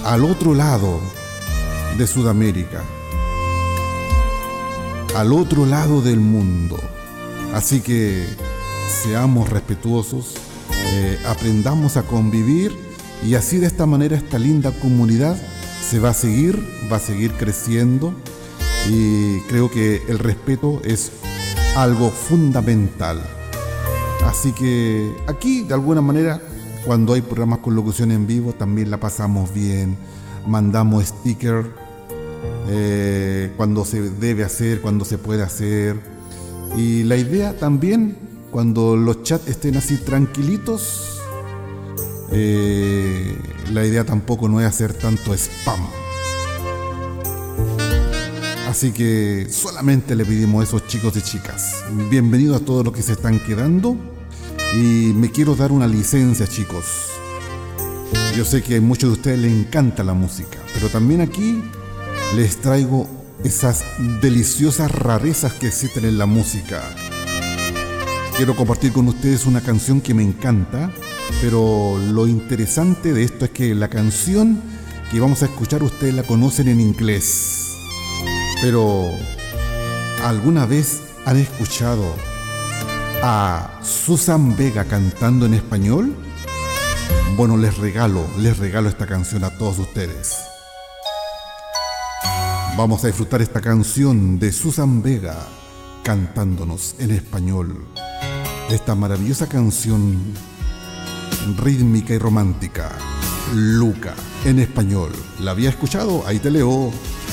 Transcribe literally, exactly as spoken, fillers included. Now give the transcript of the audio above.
al otro lado de Sudamérica, al otro lado del mundo. Así que seamos respetuosos, eh, aprendamos a convivir y así de esta manera esta linda comunidad se va a seguir, va a seguir creciendo y creo que el respeto es algo fundamental. Así que aquí de alguna manera cuando hay programas con locución en vivo también la pasamos bien, mandamos stickers eh, cuando se debe hacer, cuando se puede hacer. Y la idea también, cuando los chats estén así tranquilitos, eh, la idea tampoco no es hacer tanto spam. Así que solamente le pedimos a esos chicos y chicas, bienvenidos a todos los que se están quedando. Y me quiero dar una licencia, chicos. Yo sé que a muchos de ustedes les encanta la música, pero también aquí les traigo esas deliciosas rarezas que existen en la música. Quiero compartir con ustedes una canción que me encanta, pero lo interesante de esto es que la canción que vamos a escuchar ustedes la conocen en inglés. Pero ¿alguna vez han escuchado a Suzanne Vega cantando en español? Bueno, les regalo, les regalo esta canción a todos ustedes. Vamos a disfrutar esta canción de Suzanne Vega cantándonos en español. Esta maravillosa canción rítmica y romántica, Luca, en español. ¿La había escuchado? Ahí te leo.